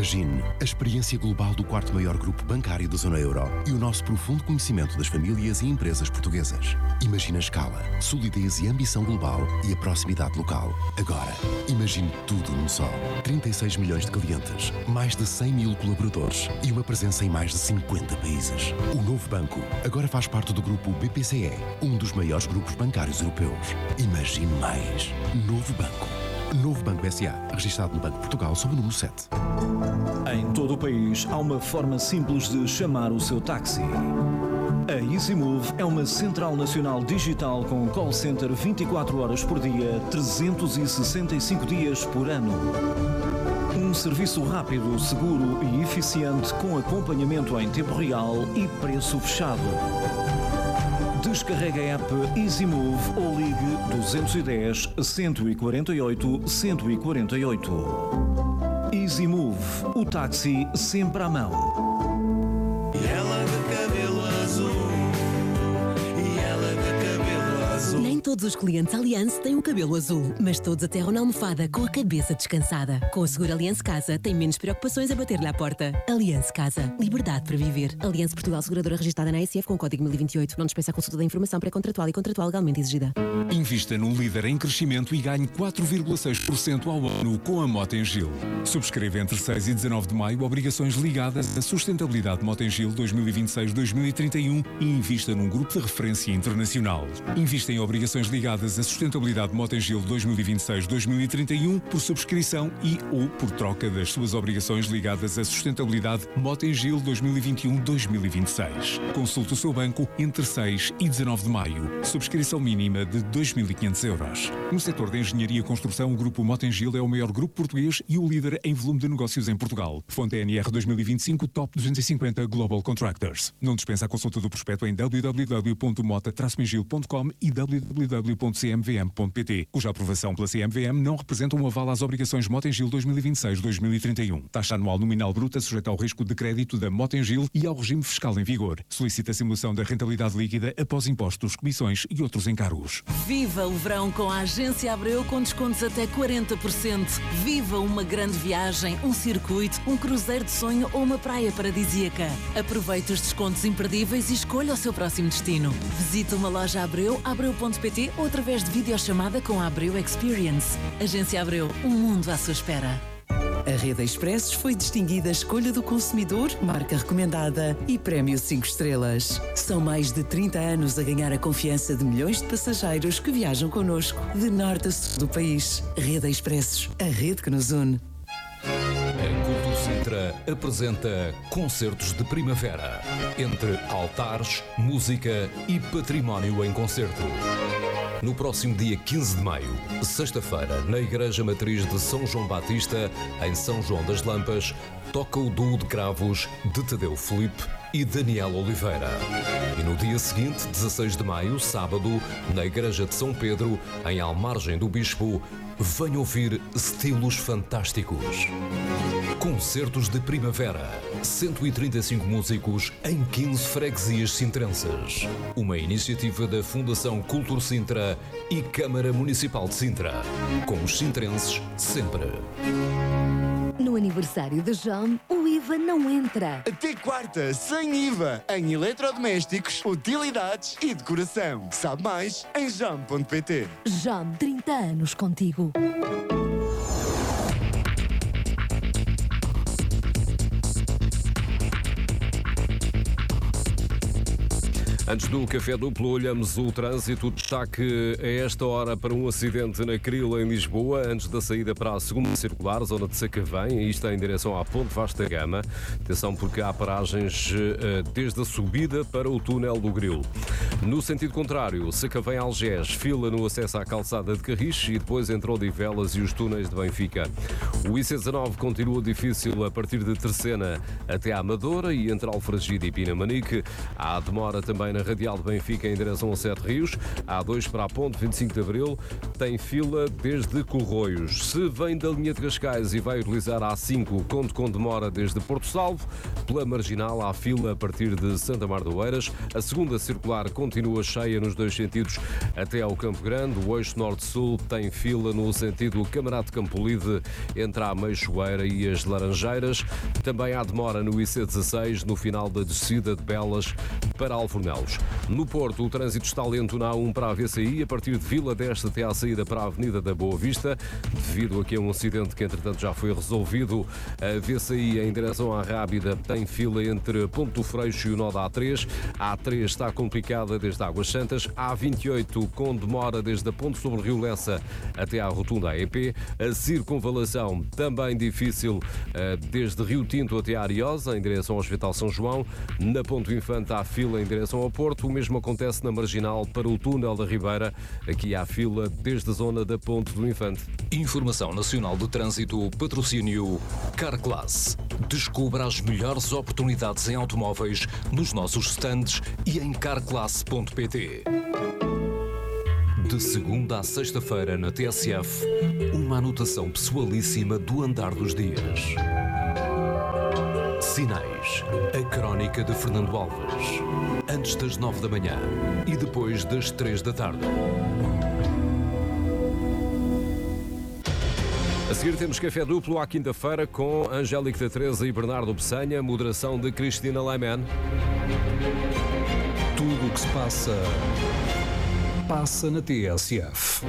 Imagine a experiência global do quarto maior grupo bancário da zona euro e o nosso profundo conhecimento das famílias e empresas portuguesas. Imagine a escala, solidez e ambição global e a proximidade local. Agora, imagine tudo num só. 36 milhões de clientes, mais de 100 mil colaboradores e uma presença em mais de 50 países. O novo banco agora faz parte do grupo BPCE, um dos maiores grupos bancários europeus. Imagine mais. Novo banco. Novo Banco S.A., registado no Banco de Portugal sob o número 7. Em todo o país há uma forma simples de chamar o seu táxi. A EasyMove é uma central nacional digital com call center 24 horas por dia, 365 dias por ano. Um serviço rápido, seguro e eficiente com acompanhamento em tempo real e preço fechado. Descarrega a app EasyMove ou ligue 210 148 148. EasyMove, o táxi sempre à mão. E ela de cabelo azul, e ela de cabelo azul. Nem todos os clientes Allianz têm o cabelo azul, mas todos aterram na almofada com a cabeça descansada. Com o seguro Allianz Casa, tem menos preocupações a bater-lhe à porta. Allianz Casa. Liberdade para viver. Allianz Portugal, seguradora registrada na ASF com código 1028. Não dispensa a consulta da informação pré-contratual e contratual legalmente exigida. Invista num líder em crescimento e ganhe 4,6% ao ano com a Motengil. Subscreva entre 6 e 19 de maio obrigações ligadas à sustentabilidade Motengil 2026-2031 e invista num grupo de referência internacional. Invista em obrigações ligadas à sustentabilidade Motengil 2026-2031 por subscrição e ou por troca das suas obrigações ligadas à sustentabilidade Motengil 2021-2026. Consulte o seu banco entre 6 e 19 de maio. Subscrição mínima de 2.500 euros. No setor da engenharia e construção, o grupo Motengil é o maior grupo português e o líder em volume de negócios em Portugal. Fonte NR 2025 Top 250 Global Contractors. Não dispensa a consulta do prospecto em www.mota-mengil.com e www.cmvm.pt, cuja aprovação pela CMVM não representa um aval às obrigações Motengil 2026-2031. Taxa anual nominal bruta sujeita ao risco de crédito da Motengil e ao regime fiscal em vigor. Solicita a simulação da rentabilidade líquida após impostos, comissões e outros encargos. Viva o verão com a Agência Abreu com descontos até 40%. Viva uma grande viagem, um circuito, um cruzeiro de sonho ou uma praia paradisíaca. Aproveite os descontos imperdíveis e escolha o seu próximo destino. Visite uma loja Abreu, abreu.pt ou através de videochamada com a Abreu Experience. Agência Abreu, um mundo à sua espera. A Rede Expressos foi distinguida Escolha do Consumidor, marca recomendada e Prémio 5 estrelas. São mais de 30 anos a ganhar a confiança de milhões de passageiros que viajam connosco de norte a sul do país. Rede Expressos, a rede que nos une. A Cultura Sintra apresenta Concertos de Primavera, entre altares, música e património em concerto. No próximo dia 15 de maio, sexta-feira, na Igreja Matriz de São João Batista, em São João das Lampas, toca o duo de cravos de Tadeu Filipe e Daniel Oliveira. E no dia seguinte, 16 de maio, sábado, na Igreja de São Pedro, em Almargem do Bispo, venha ouvir estilos fantásticos. Concertos de Primavera. 135 músicos em 15 freguesias sintrenses. Uma iniciativa da Fundação Cultura Sintra e Câmara Municipal de Sintra. Com os sintrenses sempre. No aniversário de Jam, o IVA não entra. Até quarta, sem IVA, em eletrodomésticos, utilidades e decoração. Sabe mais em jam.pt. Jam, 30 anos contigo. Antes do Café Duplo, olhamos o trânsito. Destaque a esta hora para um acidente na Crila, em Lisboa, antes da saída para a segunda circular, zona de Sacavém, isto em direção à Ponte Vasta Gama. Atenção porque há paragens desde a subida para o túnel do Grilo. No sentido contrário, Sacavém-Algés, fila no acesso à calçada de Carris e depois entre Odivelas e os túneis de Benfica. O IC19 continua difícil a partir de Terceira até à Amadora e entre Alfragide e Pinamanique. Há demora também na Radial de Benfica em direção a Sete Rios. A A2 para a Ponte 25 de Abril tem fila desde Corroios. Se vem da linha de Cascais e vai utilizar a A5, conte com demora desde Porto Salvo. Pela Marginal há fila a partir de Santa Mar de Oeiras. A segunda circular continua cheia nos dois sentidos até ao Campo Grande. O eixo norte-sul tem fila no sentido Camarate Campolide entre entre a Meixoeira e as Laranjeiras. Também há demora no IC16, no final da descida de Belas para Alfornelos. No Porto, o trânsito está lento na A1 para a VCI, a partir de Vila d'Este até à saída para a Avenida da Boa Vista, devido aqui a um acidente que, entretanto, já foi resolvido. A VCI, em direção à Rábida, tem fila entre Ponto do Freixo e o nó da A3. A A3 está complicada desde Águas Santas. A A28 com demora desde a Ponte sobre o Rio Lessa até à Rotunda AEP. A circunvalação também difícil desde Rio Tinto até a Ariosa, em direção ao Hospital São João. Na Ponte Infante há fila em direção ao Porto. O mesmo acontece na Marginal para o Túnel da Ribeira. Aqui há fila desde a zona da Ponte do Infante. Informação Nacional do Trânsito, patrocínio Carclass. Descubra as melhores oportunidades em automóveis nos nossos stands e em carclass.pt. De segunda a sexta-feira na TSF, uma anotação pessoalíssima do andar dos dias. Sinais, a crónica de Fernando Alves. Antes das 9 da manhã e depois das 3 da tarde. A seguir temos café duplo à quinta-feira com Angélica Teresa e Bernardo Pessanha, moderação de Cristina Laiman. Tudo o que se passa na TSF.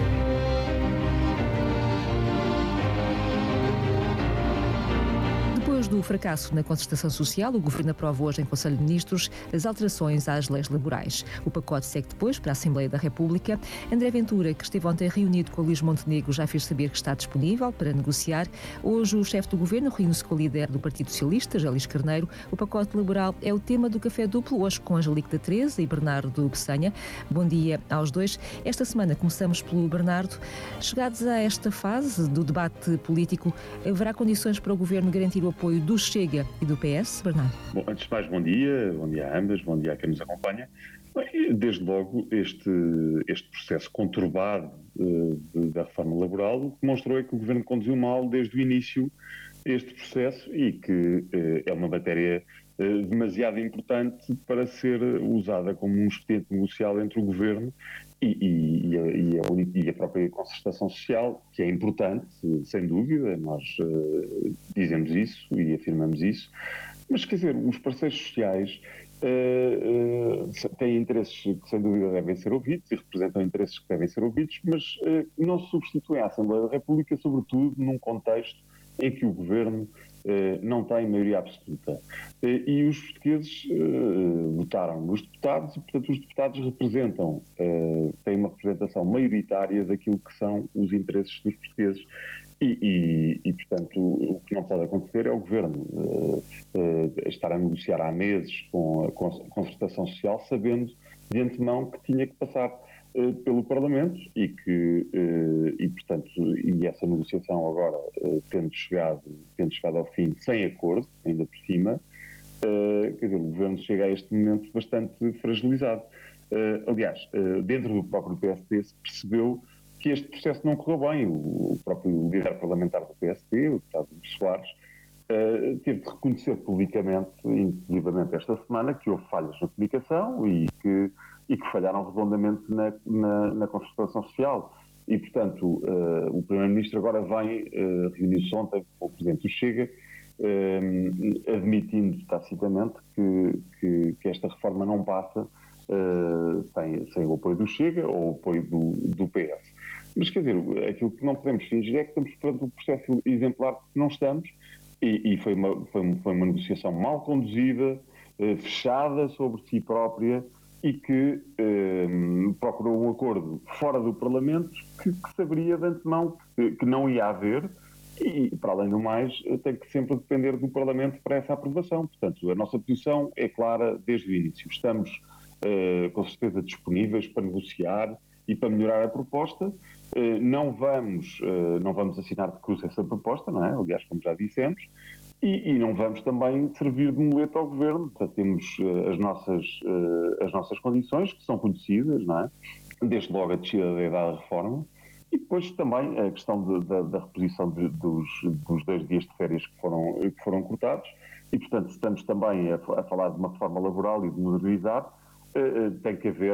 Depois do fracasso na concertação social, o Governo aprova hoje em Conselho de Ministros as alterações às leis laborais. O pacote segue depois para a Assembleia da República. André Ventura, que esteve ontem reunido com Luís Montenegro, já fez saber que está disponível para negociar. Hoje o chefe do Governo reúne-se com o líder do Partido Socialista, José Luís Carneiro. O pacote laboral é o tema do Café Duplo, hoje com Angélica Teresa e Bernardo Pessanha. Bom dia aos dois. Esta semana começamos pelo Bernardo. Chegados a esta fase do debate político, haverá condições para o Governo garantir o apoio do Chega e do PS, Bernardo? Bom, antes de mais, bom dia a ambas, bom dia a quem nos acompanha. Desde logo, este processo conturbado da reforma laboral, o que mostrou é que o Governo conduziu mal desde o início este processo e que é uma matéria demasiado importante para ser usada como um expediente negocial entre o Governo e a própria concertação social, que é importante, sem dúvida, nós dizemos isso e afirmamos isso, mas quer dizer, os parceiros sociais têm interesses que sem dúvida devem ser ouvidos e representam interesses que devem ser ouvidos, mas não se substituem à Assembleia da República, sobretudo num contexto em que o Governo não tem maioria absoluta. E os portugueses votaram nos deputados e, portanto, os deputados representam, têm uma representação maioritária daquilo que são os interesses dos portugueses. E, portanto, o que não pode acontecer é o Governo estar a negociar há meses com a concertação social, sabendo de antemão que tinha que passar pelo Parlamento e portanto, essa negociação agora tendo chegado ao fim sem acordo, ainda por cima, quer dizer, o Governo chega a este momento bastante fragilizado. Aliás, dentro do próprio PSD se percebeu que este processo não correu bem. O próprio líder parlamentar do PSD, o deputado Soares, teve de reconhecer publicamente, inclusivamente esta semana, que houve falhas na comunicação e que falharam redondamente na concertação social. E, portanto, o Primeiro-Ministro agora vem reunir-se ontem com o Presidente do Chega, admitindo tacitamente que esta reforma não passa sem o apoio do Chega ou o apoio do PS. Mas, quer dizer, aquilo que não podemos fingir é que estamos perante um processo exemplar que não estamos, e foi uma negociação mal conduzida, fechada sobre si própria, e que procurou um acordo fora do Parlamento que saberia de antemão que não ia haver, e, para além do mais, tem que sempre depender do Parlamento para essa aprovação. Portanto, a nossa posição é clara desde o início. Estamos, com certeza, disponíveis para negociar e para melhorar a proposta. Não vamos assinar de cruz essa proposta, não é? Aliás, como já dissemos, e não vamos também servir de muleta ao Governo. Portanto, temos as nossas condições, que são conhecidas, não é? Desde logo a descida da idade da reforma, e depois também a questão da reposição dos 2 dias de férias que foram cortados, e, portanto, estamos também a falar de uma reforma laboral e de modernizar. tem que haver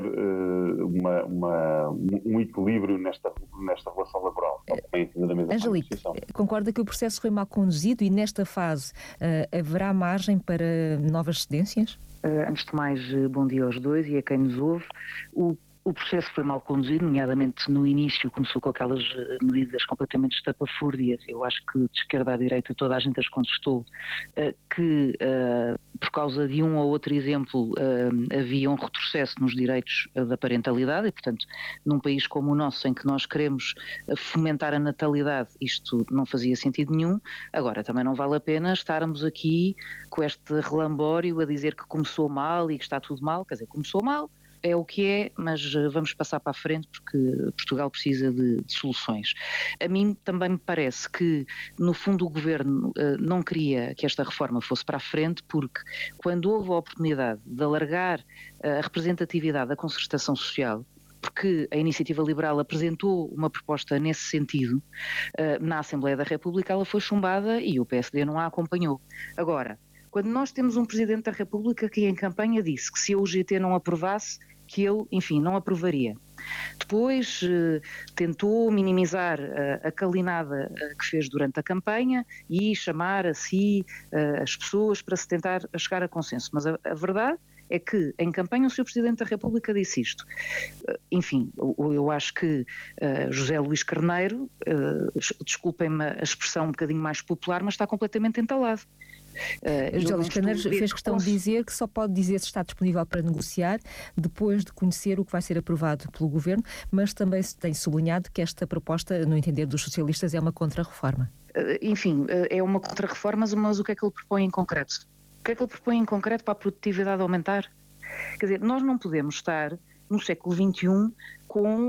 um equilíbrio nesta relação laboral. Angelique, concorda que o processo foi mal conduzido e nesta fase haverá margem para novas cedências? Antes de mais, bom dia aos dois e a quem nos ouve. O processo foi mal conduzido, nomeadamente no início começou com aquelas medidas completamente estapafúrdias, eu acho que de esquerda à direita toda a gente as contestou, que por causa de um ou outro exemplo havia um retrocesso nos direitos da parentalidade e, portanto, num país como o nosso em que nós queremos fomentar a natalidade, isto não fazia sentido nenhum. Agora, também não vale a pena estarmos aqui com este relambório a dizer que começou mal e que está tudo mal, quer dizer, começou mal, é o que é, mas vamos passar para a frente porque Portugal precisa de soluções. A mim também me parece que, no fundo, o Governo não queria que esta reforma fosse para a frente porque, quando houve a oportunidade de alargar a representatividade da concertação social, porque a Iniciativa Liberal apresentou uma proposta nesse sentido, na Assembleia da República ela foi chumbada e o PSD não a acompanhou. Agora, quando nós temos um Presidente da República que em campanha disse que se a UGT não aprovasse, que ele, enfim, não aprovaria. Depois tentou minimizar a calinada que fez durante a campanha e chamar a si as pessoas para se tentar chegar a consenso. Mas a verdade é que em campanha o Sr. Presidente da República disse isto. Enfim, eu acho que José Luís Carneiro, desculpem-me a expressão um bocadinho mais popular, mas está completamente entalado. José Luís Carneiro fez questão de dizer que só pode dizer se está disponível para negociar depois de conhecer o que vai ser aprovado pelo Governo, mas também tem sublinhado que esta proposta, no entender dos socialistas, é uma contra-reforma. Enfim, é uma contra-reforma, mas o que é que ele propõe em concreto? O que é que ele propõe em concreto para a produtividade aumentar? Quer dizer, nós não podemos estar no século XXI com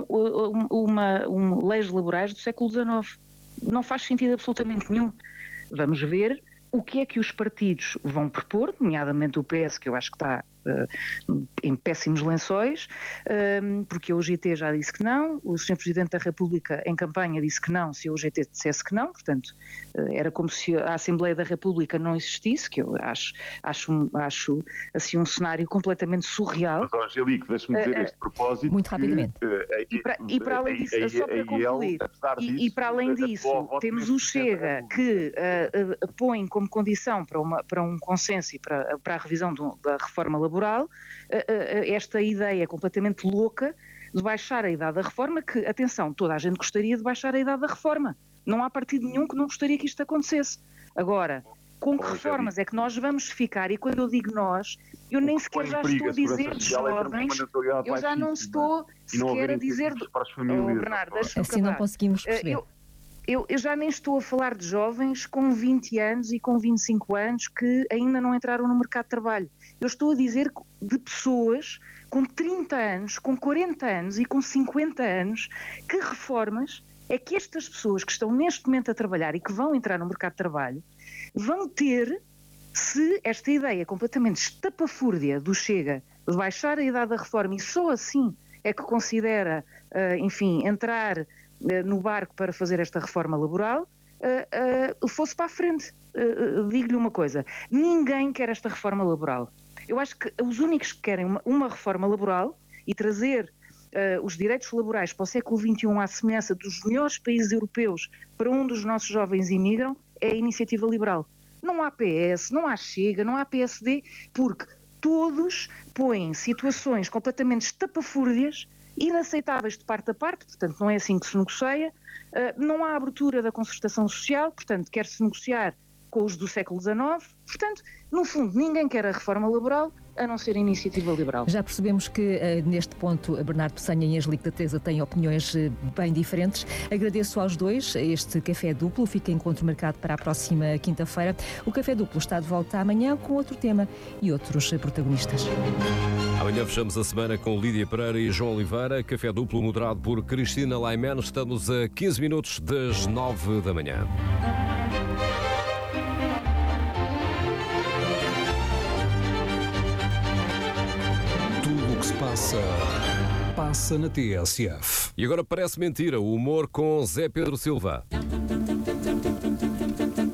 leis laborais do século XIX. Não faz sentido absolutamente nenhum. Vamos ver o que é que os partidos vão propor, nomeadamente o PS, que eu acho que está em péssimos lençóis, porque a UGT já disse que não, o Sr. Presidente da República em campanha disse que não, se a UGT dissesse que não, portanto era como se a Assembleia da República não existisse, que eu acho assim um cenário completamente surreal. Mas, Angelique, deixe-me dizer este propósito. Muito rapidamente. E para além disso, só para concluir, e para além disso, temos o Chega que põe como condição para um consenso e para a revisão da reforma laboral esta ideia completamente louca de baixar a idade da reforma, que, atenção, toda a gente gostaria de baixar a idade da reforma. Não há partido nenhum que não gostaria que isto acontecesse. Agora, com que reformas é que nós vamos ficar? E quando eu digo nós, eu nem sequer já estou a dizer de jovens, eu já não estou sequer a dizer... Bernardo, assim não conseguimos perceber. Eu já nem estou a falar de jovens com 20 anos e com 25 anos que ainda não entraram no mercado de trabalho. Eu estou a dizer de pessoas com 30 anos, com 40 anos e com 50 anos, que reformas é que estas pessoas que estão neste momento a trabalhar e que vão entrar no mercado de trabalho vão ter, se esta ideia completamente estapafúrdia do Chega de baixar a idade da reforma e só assim é que considera, enfim, entrar no barco para fazer esta reforma laboral, fosse para a frente. Digo-lhe uma coisa, ninguém quer esta reforma laboral. Eu acho que os únicos que querem uma reforma laboral e trazer os direitos laborais para o século XXI à semelhança dos melhores países europeus para onde os nossos jovens imigram é a Iniciativa Liberal. Não há PS, não há Chega, não há PSD, porque todos põem situações completamente estapafúrdias, inaceitáveis de parte a parte, portanto não é assim que se negocia, não há abertura da concertação social, portanto quer-se negociar com os do século XIX, portanto, no fundo, ninguém quer a reforma laboral a não ser a Iniciativa Liberal. Já percebemos que neste ponto Bernardo Peçanha e Angelique da Teresa têm opiniões bem diferentes. Agradeço aos dois este Café Duplo, fica encontro marcado para a próxima quinta-feira. O Café Duplo está de volta amanhã com outro tema e outros protagonistas. Amanhã fechamos a semana com Lídia Pereira e João Oliveira. Café Duplo moderado por Cristina Laiman. Estamos a 15 minutos das 9 da manhã. Passa na TSF. E agora parece mentira o humor com Zé Pedro Silva.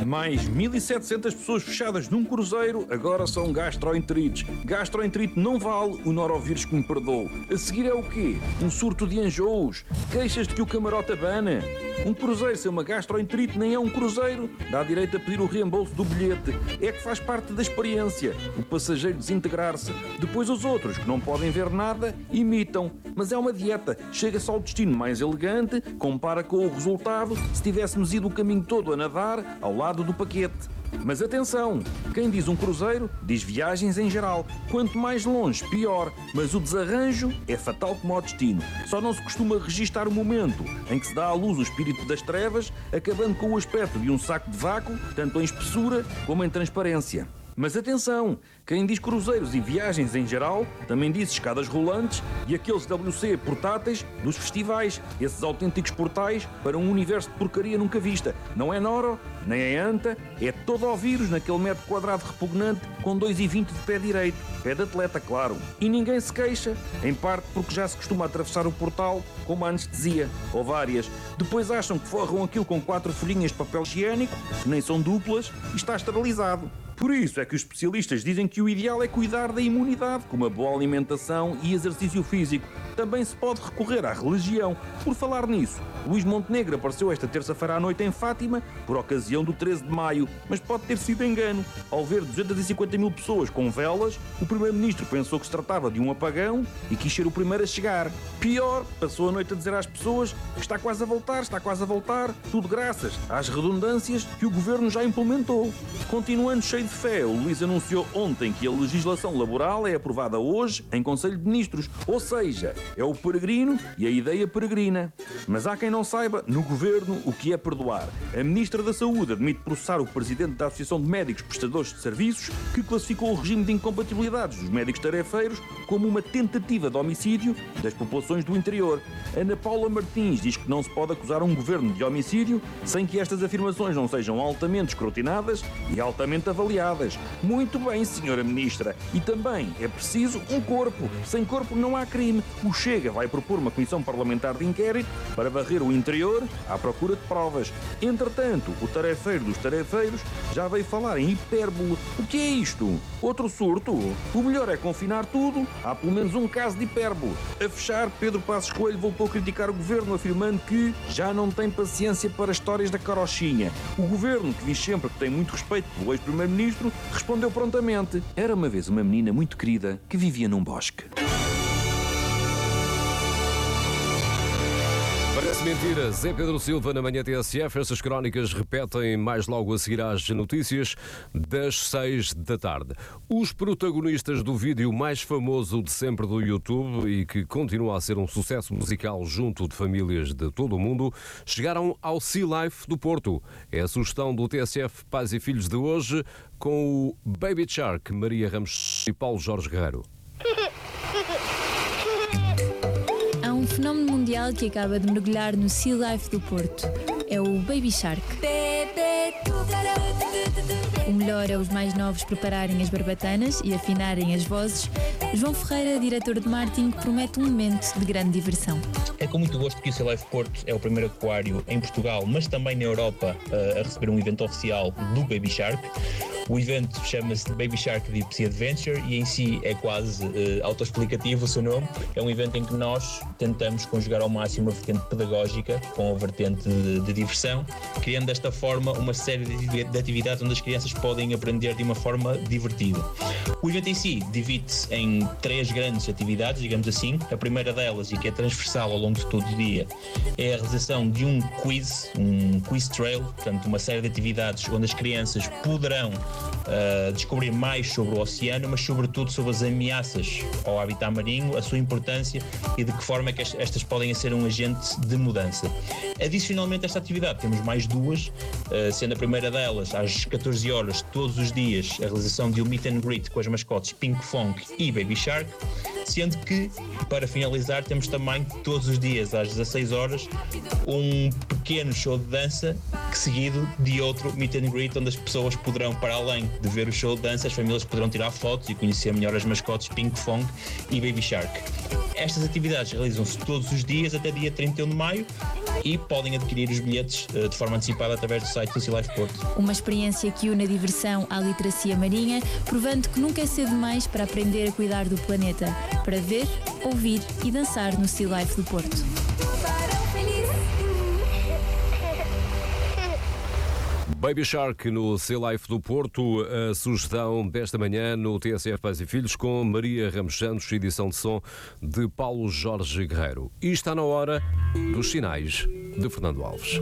Mais 1.700 pessoas fechadas num cruzeiro agora são gastroenterites. Gastroenterite não vale o norovírus que me perdoou. A seguir é o quê? Um surto de enjoos? Queixas de que o camarote abana? Um cruzeiro sem uma gastroenterite nem é um cruzeiro. Dá direito a pedir o reembolso do bilhete. É que faz parte da experiência. O passageiro desintegrar-se. Depois os outros, que não podem ver nada, imitam. Mas é uma dieta. Chega-se ao destino mais elegante, compara com o resultado se tivéssemos ido o caminho todo a nadar ao lado do paquete. Mas atenção, quem diz um cruzeiro, diz viagens em geral. Quanto mais longe, pior. Mas o desarranjo é fatal como ao destino. Só não se costuma registar o momento em que se dá à luz o espírito das trevas, acabando com o aspecto de um saco de vácuo, tanto em espessura como em transparência. Mas atenção, quem diz cruzeiros e viagens em geral, também diz escadas rolantes e aqueles WC portáteis dos festivais, esses autênticos portais para um universo de porcaria nunca vista. Não é noro, nem é anta, é todo ao vírus naquele metro quadrado repugnante com 2,20 de pé direito. Pé de atleta, claro. E ninguém se queixa, em parte porque já se costuma atravessar o portal com uma anestesia, ou várias. Depois acham que forram aquilo com 4 folhinhas de papel higiênico, que nem são duplas, e está esterilizado. Por isso é que os especialistas dizem que o ideal é cuidar da imunidade com uma boa alimentação e exercício físico. Também se pode recorrer à religião. Por falar nisso, Luís Montenegro apareceu esta terça-feira à noite em Fátima por ocasião do 13 de maio, mas pode ter sido engano. Ao ver 250 mil pessoas com velas, o primeiro-ministro pensou que se tratava de um apagão e quis ser o primeiro a chegar. Pior, passou a noite a dizer às pessoas que está quase a voltar, tudo graças às redundâncias que o governo já implementou. Continuando cheio de fé, o Luís anunciou ontem que a legislação laboral é aprovada hoje em Conselho de Ministros, ou seja, é o peregrino e a ideia peregrina. Mas há quem não saiba, no governo, o que é perdoar. A Ministra da Saúde admite processar o Presidente da Associação de Médicos Prestadores de Serviços, que classificou o regime de incompatibilidades dos médicos tarefeiros como uma tentativa de homicídio das populações do interior. Ana Paula Martins diz que não se pode acusar um governo de homicídio sem que estas afirmações não sejam altamente escrutinadas e altamente avaliadas. Muito bem, Senhora Ministra. E também é preciso um corpo. Sem corpo não há crime. O Chega vai propor uma comissão parlamentar de inquérito para varrer o interior à procura de provas. Entretanto, o tarefeiro dos tarefeiros já veio falar em hipérbole. O que é isto? Outro surto? O melhor é confinar tudo. Há pelo menos um caso de hipérbole. A fechar, Pedro Passos Coelho voltou a criticar o governo, afirmando que já não tem paciência para histórias da carochinha. O governo, que diz sempre que tem muito respeito pelo ex-primeiro-ministro, respondeu prontamente: era uma vez uma menina muito querida que vivia num bosque. Parece mentira. Zé Pedro Silva na manhã TSF. Estas crónicas repetem mais logo a seguir às notícias das 6 da tarde. Os protagonistas do vídeo mais famoso de sempre do YouTube e que continua a ser um sucesso musical junto de famílias de todo o mundo chegaram ao Sea Life do Porto. É a sugestão do TSF Pais e Filhos de hoje com o Baby Shark, Maria Ramos e Paulo Jorge Guerreiro. Há um fenómeno mundial que acaba de mergulhar no Sea Life do Porto. É o Baby Shark. O melhor é os mais novos prepararem as barbatanas e afinarem as vozes. João Ferreira, diretor de marketing, promete um momento de grande diversão. É com muito gosto que o Sea Life Porto é o primeiro aquário em Portugal, mas também na Europa, a receber um evento oficial do Baby Shark. O evento chama-se Baby Shark Deep Sea Adventure e em si é quase autoexplicativo o seu nome. É um evento em que nós tentamos conjugar ao máximo a vertente pedagógica com a vertente de diversão, criando desta forma uma série de atividades onde as crianças podem aprender de uma forma divertida. O evento em si divide-se em 3 grandes atividades, digamos assim. A primeira delas, e que é transversal ao longo de todo o dia, é a realização de um quiz trail, portanto uma série de atividades onde as crianças poderão descobrir mais sobre o oceano, mas sobretudo sobre as ameaças ao habitat marinho, a sua importância e de que forma é que estas podem ser um agente de mudança. Adicionalmente a esta atividade temos mais 2, sendo a primeira delas às 14 horas todos os dias a realização de um meet and greet com as mascotes Pink Fong e Baby Shark, sendo que, para finalizar, temos também todos os dias às 16 horas um pequeno show de dança seguido de outro meet and greet onde as pessoas poderão, para além de ver o show de dança, as famílias poderão tirar fotos e conhecer melhor as mascotes Pink Fong e Baby Shark. Estas atividades realizam-se todos os dias até dia 31 de maio e podem adquirir os bilhetes de forma antecipada através do site do Sea Life Porto. Uma experiência que une a diversão à literacia marinha, provando que nunca é cedo demais para aprender a cuidar do planeta, para ver, ouvir e dançar no Sea Life do Porto. Baby Shark no Sea Life do Porto, a sugestão desta manhã no TSF Pais e Filhos com Maria Ramos Santos, edição de som de Paulo Jorge Guerreiro. E está na hora dos sinais de Fernando Alves.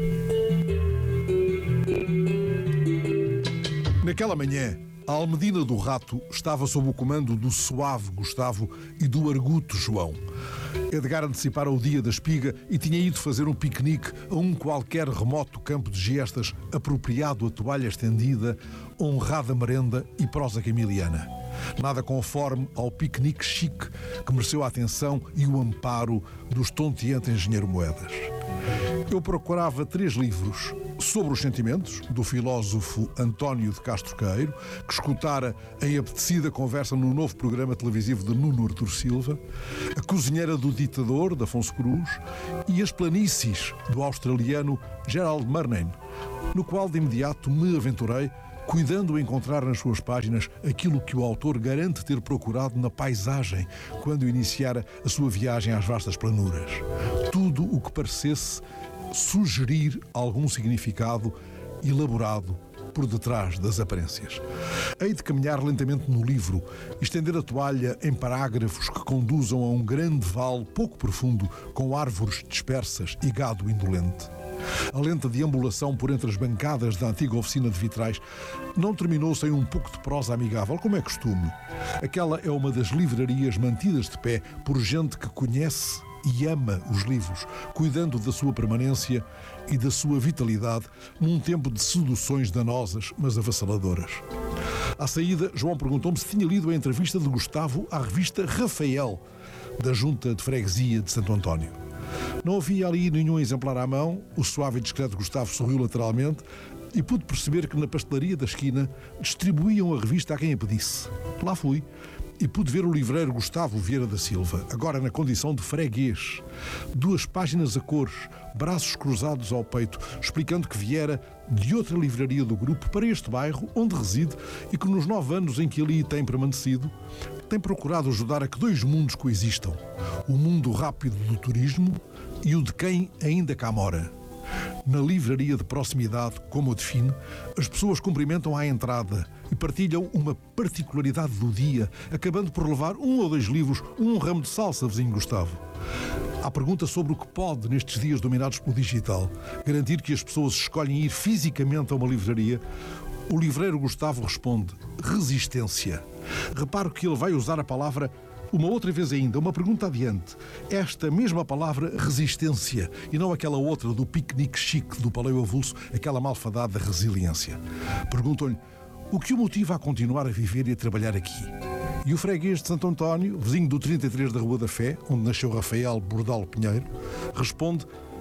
Naquela manhã, a Almedina do Rato estava sob o comando do suave Gustavo e do arguto João. Edgar antecipara o dia da espiga e tinha ido fazer um piquenique a um qualquer remoto campo de gestas, apropriado a toalha estendida, honrada merenda e prosa camiliana. Nada conforme ao piquenique chique que mereceu a atenção e o amparo do estonteante engenheiro Moedas. Eu procurava 3 livros sobre os sentimentos, do filósofo António de Castro Queiro, que escutara em apetecida conversa no novo programa televisivo de Nuno Artur Silva, A Cozinheira do Ditador, de Afonso Cruz, e As Planícies, do australiano Gerald Murnane, no qual de imediato me aventurei, cuidando de encontrar nas suas páginas aquilo que o autor garante ter procurado na paisagem quando iniciara a sua viagem às vastas planuras. Tudo o que parecesse sugerir algum significado elaborado por detrás das aparências. Hei de caminhar lentamente no livro, estender a toalha em parágrafos que conduzam a um grande vale pouco profundo, com árvores dispersas e gado indolente. A lenta deambulação por entre as bancadas da antiga oficina de vitrais não terminou sem um pouco de prosa amigável, como é costume. Aquela é uma das livrarias mantidas de pé por gente que conhece e ama os livros, cuidando da sua permanência e da sua vitalidade num tempo de seduções danosas, mas avassaladoras. À saída, João perguntou-me se tinha lido a entrevista de Gustavo à revista Rafael, da Junta de Freguesia de Santo António. Não havia ali nenhum exemplar à mão, o suave e discreto Gustavo sorriu lateralmente e pude perceber que na pastelaria da esquina distribuíam a revista a quem a pedisse. Lá fui e pude ver o livreiro Gustavo Vieira da Silva, agora na condição de freguês. 2 páginas a cores, braços cruzados ao peito, explicando que viera de outra livraria do grupo para este bairro, onde reside, e que nos 9 anos em que ali tem permanecido, tem procurado ajudar a que 2 mundos coexistam. O mundo rápido do turismo e o de quem ainda cá mora. Na livraria de proximidade, como eu defino, as pessoas cumprimentam à entrada e partilham uma particularidade do dia, acabando por levar 1 ou 2 livros, um ramo de salsa, vizinho Gustavo. À pergunta sobre o que pode, nestes dias dominados pelo digital, garantir que as pessoas escolhem ir fisicamente a uma livraria, o livreiro Gustavo responde: resistência. Reparo que ele vai usar a palavra uma outra vez ainda, uma pergunta adiante. Esta mesma palavra resistência e não aquela outra do piquenique chique do Paleio Avulso, aquela malfadada resiliência. Perguntam-lhe o que o motiva a continuar a viver e a trabalhar aqui. E o freguês de Santo António, vizinho do 33 da Rua da Fé, onde nasceu Rafael Bordal Pinheiro, responde: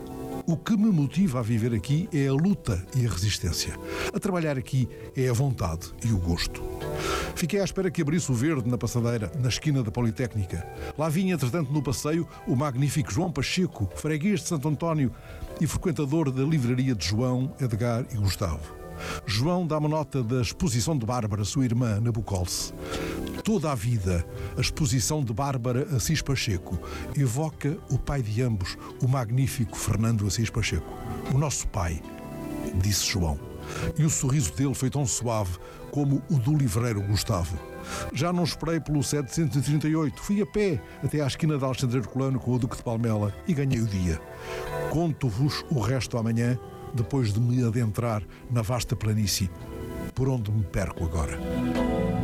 o que me motiva a viver aqui é a luta e a resistência. A trabalhar aqui é a vontade e o gosto. Fiquei à espera que abrisse o verde na passadeira, na esquina da Politécnica. Lá vinha, entretanto, no passeio, o magnífico João Pacheco, freguês de Santo António e frequentador da livraria de João, Edgar e Gustavo. João dá-me nota da exposição de Bárbara, sua irmã, na Bucolce. Toda a vida, a exposição de Bárbara Assis Pacheco evoca o pai de ambos, o magnífico Fernando Assis Pacheco. O nosso pai, disse João. E o sorriso dele foi tão suave como o do livreiro Gustavo. Já não esperei pelo 738, fui a pé até à esquina de Alexandre Herculano com o Duque de Palmela e ganhei o dia. Conto-vos o resto amanhã, depois de me adentrar na vasta planície, por onde me perco agora.